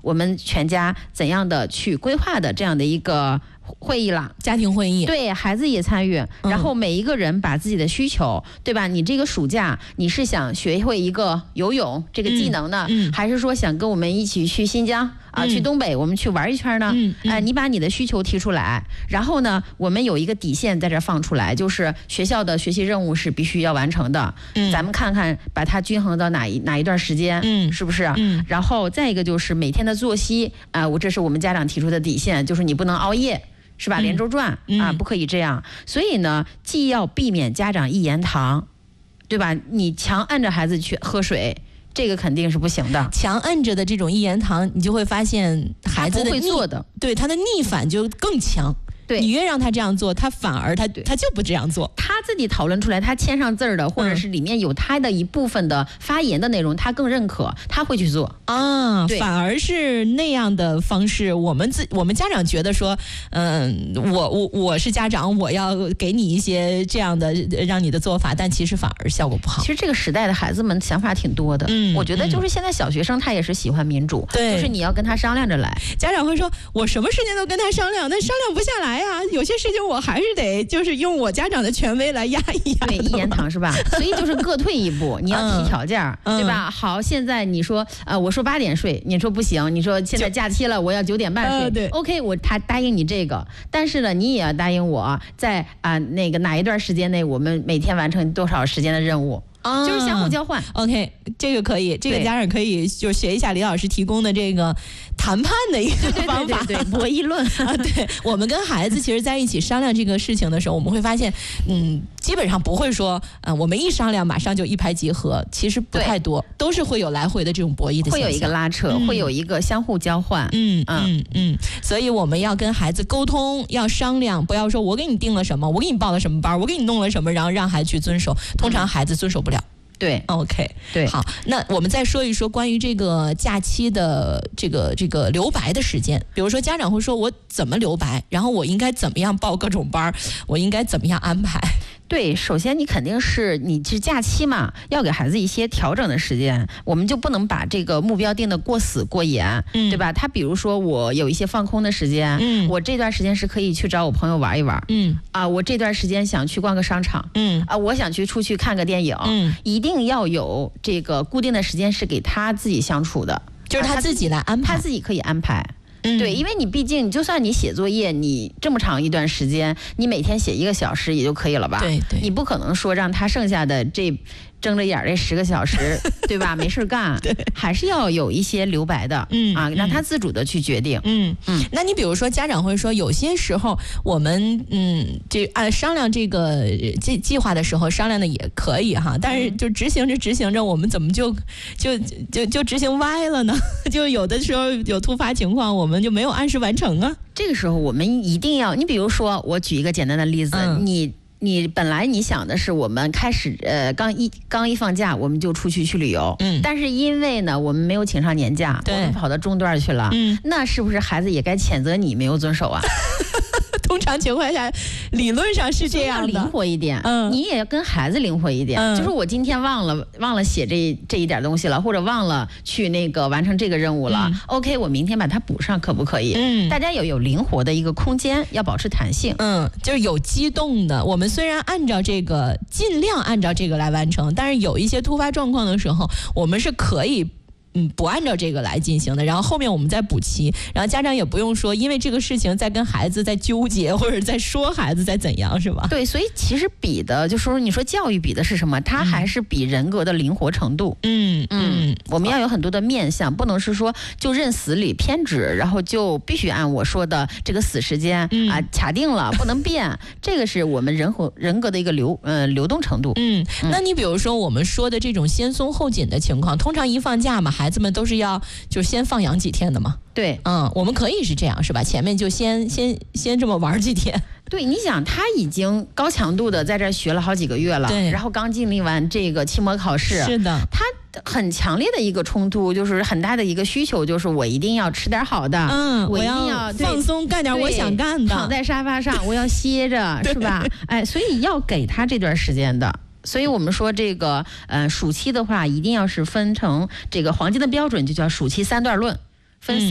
我们全家怎样的去规划的这样的一个会议了， 家庭会议， 对，孩子也参与，然后每一个人把自己的需求，对吧？你这个暑假你是想学会一个游泳这个技能呢，还是说想跟我们一起去新疆啊，去东北我们去玩一圈呢？你把你的需求提出来，然后呢，我们有一个底线在这放出来，就是学校的学习任务是必须要完成的，咱们看看把它均衡到哪一段时间，是不是？然后再一个就是每天的作息啊，这是我们家长提出的底线，就是你不能熬夜。是吧？连轴转啊，不可以这样。所以呢，既要避免家长一言堂，对吧？你强按着孩子去喝水，这个肯定是不行的。 强摁着的这种一言堂，你就会发现孩子的他不会做的， 对他的逆反就更强。 对， 你越让他这样做，他反而他就不这样做。 他自己讨论出来，他签上字儿的，或者是里面有他的一部分的发言的内容，他更认可，他会去做啊。反而是那样的方式，我们家长觉得说，我是家长，我要给你一些这样的让你的做法，但其实反而效果不好。 其实这个时代的孩子们想法挺多的，我觉得就是现在小学生他也是喜欢民主， 对， 就是你要跟他商量着来。 家长会说，我什么事情都跟他商量，但商量不下来。有些事情我还是得就是用我家长的权威来压一压。 对，一言堂是吧？所以就是各退一步，你要提条件，对吧？好，现在你说我说8点睡，你说不行，你说现在假期了，我要9点半睡。 对 ，OK， 他答应你这个，但是呢，你也要答应我，在那个哪一段时间内，我们每天完成多少时间的任务。就是相互交换。 OK， 这个可以，这个家长可以就学一下李老师提供的这个谈判的一个方法， 对，博弈论啊。对，我们跟孩子其实在一起商量这个事情的时候，我们会发现，基本上不会说，我们一商量马上就一拍即合，其实不太多，都是会有来回的这种博弈的现象， 会有一个拉扯，会有一个相互交换。 所以我们要跟孩子沟通，要商量，不要说我给你定了什么，我给你报了什么班，我给你弄了什么，然后让孩子去遵守，通常孩子遵守不了。 对 ，OK， 对， 好，那我们再说一说关于这个假期的这个留白的时间。比如说，家长会说我怎么留白，然后我应该怎么样报各种班，我应该怎么样安排？ 对，首先你肯定是你是假期嘛，要给孩子一些调整的时间，我们就不能把这个目标定得过死过严，对吧？他比如说我有一些放空的时间，我这段时间是可以去找我朋友玩一玩，我这段时间想去逛个商场，我想出去看个电影，一定要有这个固定的时间是给他自己相处的， 就是他自己来安排， 他自己可以安排。对，因为你毕竟，就算你写作业，你这么长一段时间，你每天写1个小时也就可以了吧？ 对， 你不可能说让他剩下的睁着眼这10个小时，对吧？没事干，还是要有一些留白的，让他自主的去决定。 那你比如说，家长会说，有些时候我们这商量这个计划的时候商量的也可以哈，但是就执行着，我们怎么就执行歪了呢？就有的时候有突发情况，我们就没有按时完成啊。 这个时候我们一定要，你比如说，我举一个简单的例子，你本来你想的是我们开始刚一放假我们就出去旅游，但是因为呢我们没有请上年假，我们跑到中段去了，那是不是孩子也该谴责你没有遵守啊？ 通常情况下，理论上是这样的， 灵活一点，你也要跟孩子灵活一点，就是我今天忘了写这一点东西了，或者忘了去那个完成这个任务了，OK， 我明天把它补上，可不可以？大家有灵活的一个空间，要保持弹性， 就是有机动的。我们虽然尽量按照这个来完成，但是有一些突发状况的时候，我们是可以不按照这个来进行的，然后后面我们再补齐，然后家长也不用说因为这个事情在跟孩子在纠结，或者在说孩子在怎样，是吧？ 对，所以其实比的就说你说教育比的是什么？它还是比人格的灵活程度。我们要有很多的面向，不能是说就认死理偏执，然后就必须按我说的这个死时间卡定了，不能变。这个是我们人格的一个流动程度。 那你比如说我们说的这种先松后紧的情况，通常一放假嘛，孩子们都是要就先放养几天的嘛。 对， 我们可以是这样，是吧？前面就先这么玩几天。 对，你想他已经高强度的在这学了好几个月了，然后刚经历完这个期末考试， 是的， 他很强烈的一个冲突，就是很大的一个需求，就是我一定要吃点好的，我一定要放松，干点我想干的， 躺在沙发上我要歇着，是吧？所以要给他这段时间的。所以我们说这个暑期的话，一定要是分成这个黄金的标准，就叫暑期3段论，分